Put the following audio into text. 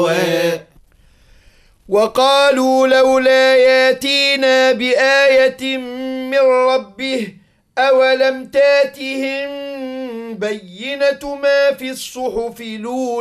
سواء وقالوا لولا ياتينا بآية من ربه أولم تاتهم بينة ما في الصحف الأولى